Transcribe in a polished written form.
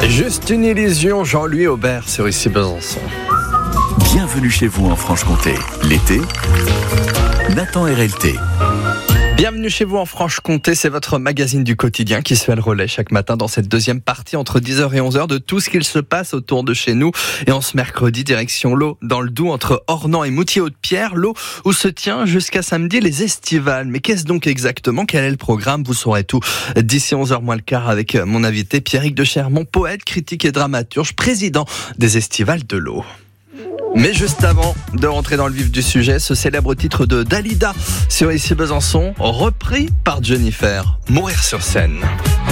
Juste une illusion, Jean-Louis Aubert sur Ici Besançon. Bienvenue chez vous en Franche-Comté. L'été, Nathan RLT. Bienvenue chez vous en Franche-Comté, c'est votre magazine du quotidien qui se fait le relais chaque matin dans cette deuxième partie entre 10h et 11h de tout ce qu'il se passe autour de chez nous. Et en ce mercredi, direction l'eau, dans le Doubs, entre Ornans et Moutier-Haute-Pierre, l'eau où se tient jusqu'à samedi les estivales. Mais qu'est-ce donc exactement? Quel est le programme? Vous saurez tout d'ici 11h moins le quart avec mon invité Pierrick de Chermont, poète, critique et dramaturge, président des estivales de l'eau. Mais juste avant de rentrer dans le vif du sujet, ce célèbre titre de Dalida sur Ici Besançon, repris par Jennifer, Mourir sur scène.